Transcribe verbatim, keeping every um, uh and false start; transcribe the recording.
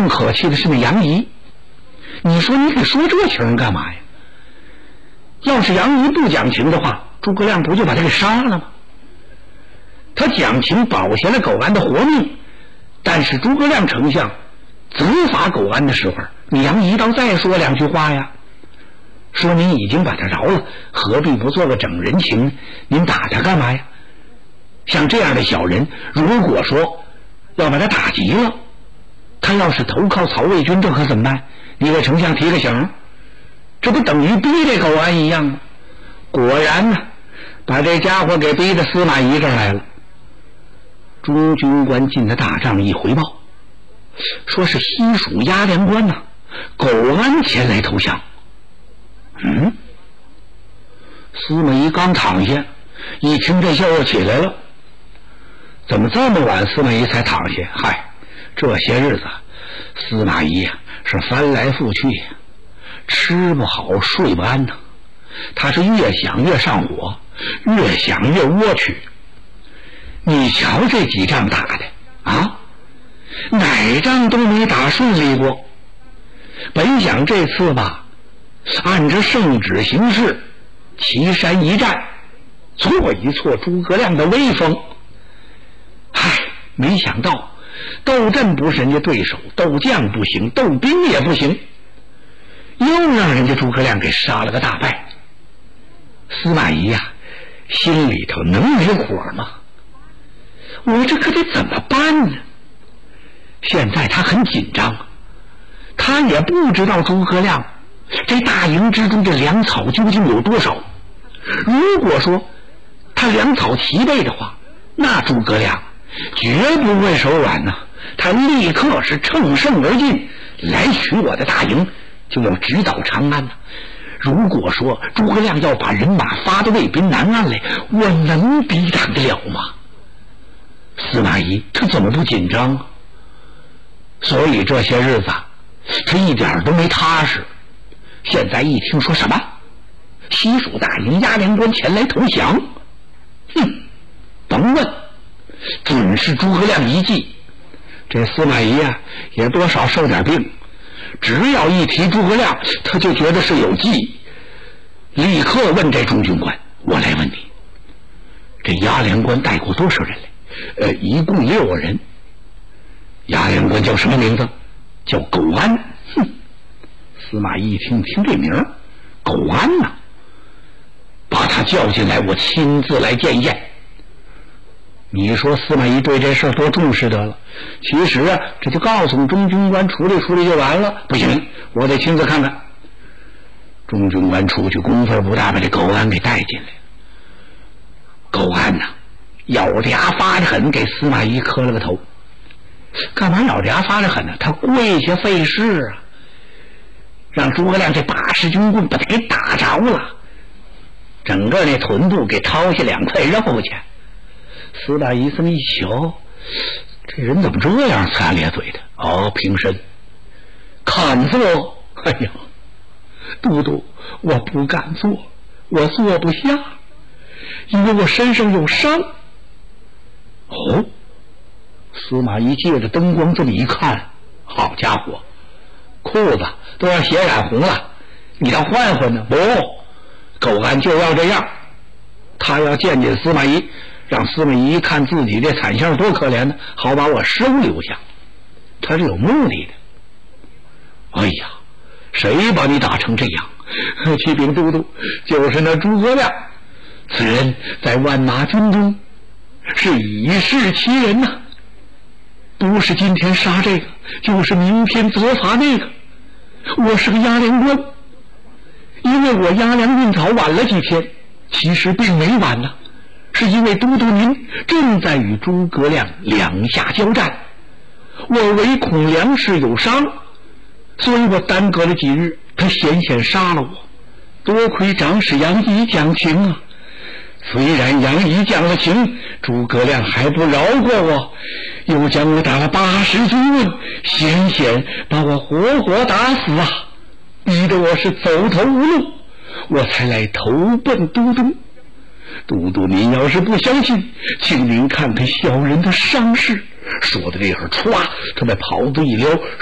更可气的是那杨仪，你说你给说这情干嘛呀？要是杨仪不讲情的话，诸葛亮不就把他给杀了吗？他讲情保下了苟安的活命，但是诸葛亮丞相责罚苟安的时候，你杨仪倒再说两句话呀，说您已经把他饶了，何必不做个整人情呢？您打他干嘛呀？像这样的小人，如果说要把他打急了，他要是投靠曹魏军，这可怎么办？你给丞相提个醒，这不等于逼这苟安一样吗？果然呢，把这家伙给逼到司马懿这儿来了。中军官进的大帐一回报，说是西蜀押粮官呐、啊，苟安前来投降。嗯，司马懿刚躺下，一听这笑又起来了。怎么这么晚司马懿才躺下？嗨，这些日子司马懿呀、啊、是翻来覆去，吃不好睡不安呐。他是越想越上火，越想越窝屈。你瞧这几仗打的啊，哪仗都没打顺利过。本想这次吧，按着圣旨行事，岐山一战，挫一挫诸葛亮的威风。唉，没想到斗阵不是人家对手，斗将不行，斗兵也不行，又让人家诸葛亮给杀了个大败。司马懿呀、啊，心里头能没火吗？我这可得怎么办呢？现在他很紧张，他也不知道诸葛亮这大营之中的粮草究竟有多少。如果说他粮草齐备的话，那诸葛亮绝不会手软呢、啊，他立刻是乘胜而进，来取我的大营，就要直捣长安呢、啊。如果说诸葛亮要把人马发到渭滨南岸来，我能抵挡得了吗？司马懿他怎么不紧张啊？所以这些日子他一点都没踏实。现在一听说什么西蜀大营押粮官前来投降，哼，甭问，准是诸葛亮一计。这司马懿啊也多少受点病，只要一提诸葛亮，他就觉得是有计，立刻问这中军官：我来问你，这押粮官带过多少人来？呃，一共六个人。押粮官叫什么名字？叫苟安。哼，司马懿一听听这名儿，苟安呐、啊，把他叫进来，我亲自来见一见。你说司马懿对这事儿多重视得了？其实啊，这就告诉中军官处理处理就完了。不行，我得亲自看看。中军官出去功夫不大，把这苟安给带进来。苟安呐、啊，咬着牙发着狠，给司马懿磕了个头。干嘛咬着牙发着狠呢？他跪下费事啊，让诸葛亮这八十军棍把他给打着了，整个那臀部给掏下两块肉去。司马懿这么一瞧，这人怎么这样擦咧嘴的？哦，平身，看坐。哎呀，都督，我不敢坐，我坐不下，因为我身上有伤。哦，司马懿借着灯光这么一看，好家伙，裤子都让血染红了，你要换换呢？不，苟安就要这样，他要见见司马懿，让司马懿一看自己这惨相多可怜呢，好把我收留下，他是有目的的。哎呀，谁把你打成这样？启禀都督，就是那诸葛亮，此人在万马军中是以势欺人呐、啊，不是今天杀这个，就是明天责罚那个。我是个押粮官，因为我押粮运草晚了几天，其实并没晚呢，是因为都督您正在与诸葛亮两下交战，我唯恐粮食有伤，所以我耽搁了几日，他险险杀了我。多亏长史杨仪讲情啊，虽然杨仪讲了情，诸葛亮还不饶过我，又将我打了八十军棍，险险把我活活打死啊，逼得我是走投无路，我才来投奔都督。都督您要是不相信，请您看看小人的伤势。说的这会儿，歘，他把袍子一撩，